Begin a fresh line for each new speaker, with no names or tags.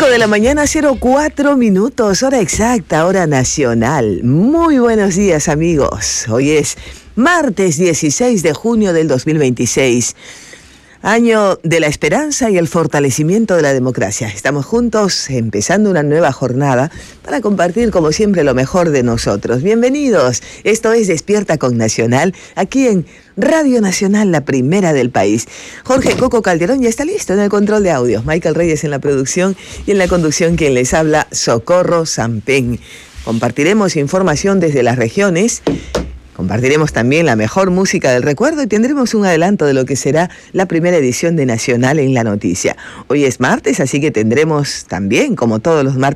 5 de la mañana, 04 minutos, hora exacta, hora nacional. Muy buenos días, amigos. Hoy es martes 16 de junio del 2026. Año de la esperanza y el fortalecimiento de la democracia. Estamos juntos empezando una nueva jornada para compartir, como siempre, lo mejor de nosotros. Bienvenidos. Esto es Despierta con Nacional, aquí en Radio Nacional, la primera del país. Jorge Coco Calderón ya está listo en el control de audio. Michael Reyes en la producción y en la conducción quien les habla, Socorro Sampén. Compartiremos información desde las regiones. Compartiremos también la mejor música del recuerdo y tendremos un adelanto de lo que será la primera edición de Nacional en la Noticia. Hoy es martes, así que tendremos también, como todos los martes,